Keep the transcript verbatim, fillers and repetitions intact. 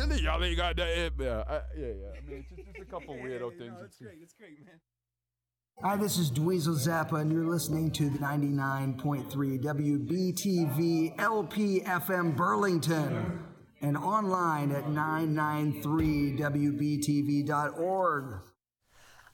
really? Y'all ain't got that. Yeah, I, yeah, yeah. I mean, just, just a couple yeah, weirdo yeah, things. No, it's great. It's great, man. Hi, this is Dweezil Zappa, and you're listening to the ninety-nine point three W B T V L P F M Burlington and online at nine nine three W B T V dot org.